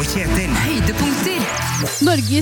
og Kjetil. Høydepunkter.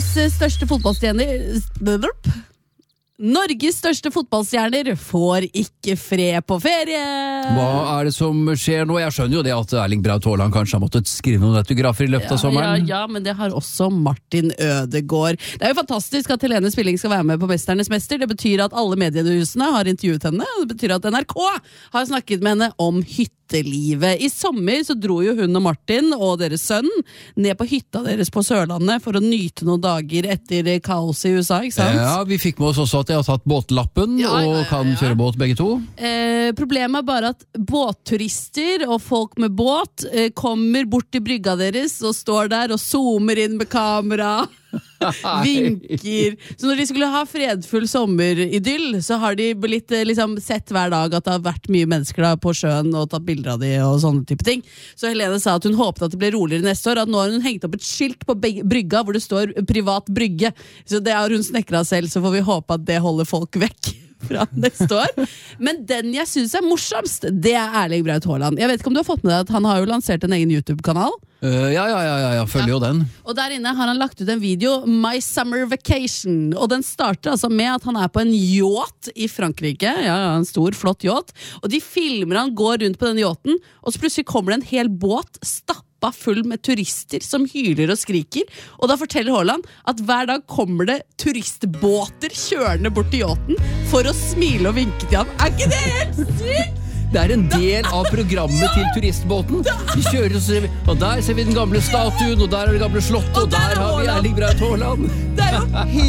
Norges største fotballstjerner får ikke fred på ferie. Hva det som skjer nå? Jeg skjønner jo det at Erling Braut Haaland kanskje har måttet skrive noen autografer i løpet av sommeren. Ja, men det har også Martin Ødegaard. Det jo fantastisk at Helene Spilling skal være med på Mesternes Mester. Det betyr at alle mediehusene har intervjuet henne, og det betyr at NRK har snakket med henne om hyttelivet. I sommer så dro jo hun og Martin og deres sønn ned på hytta deres på Sørlandet for å nyte noen dager etter kaos i USA, ikke sant? Ja, vi fikk med oss også at de har tatt båtlappen og kan kjøre båt begge to. Problemet bare at båtturister og folk med båt kommer bort til brygga deres og står der og zoomer inn med kamera. Vinker. Så når de skulle ha fredfull sommeridyll, så har de blitt sett hver dag at det har vært mye mennesker da, på sjøen og tatt bilder av de og sånne type ting. Så Helene sa at hun håpet at det ble roligere neste år, at nå har hun hengt opp et skilt på brygga hvor det står privat brygge. Så det har hun snekret selv, så får vi håpe at det holder folk vekk fra neste år. Men den jeg synes morsomst, det Erling Braut Haaland. Jeg vet ikke om du har fått med deg at han har jo lansert en egen YouTube-kanal. Ja, følger jo den. Og der inne har han lagt ut en video, My Summer Vacation, og den starter altså med at han på en yacht i Frankrike, en stor, flott yacht, og de filmer han går rundt på den yachten, og så plutselig kommer det en hel båt stappa full med turister som hyler og skriker, og da forteller Haaland at hver dag kommer det turistbåter kjørende bort til yachten for å smile og vinke til ham. Ikke det helt sykt? Det en del av programmet til turistbåten. Vi kjører og der ser vi den gamle statuen, og der det gamle slottet, og der har vi Erling Braut Haaland. Det jo